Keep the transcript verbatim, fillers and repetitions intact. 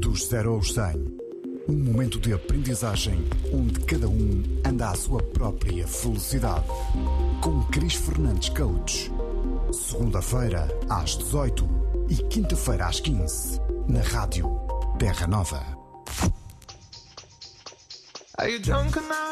Dos zero aos cem, um momento de aprendizagem onde cada um anda à sua própria velocidade. Com Cris Fernandes Coach. Segunda-feira às dezoito e quinta-feira às quinze, na rádio Terra Nova. Are you drunk now?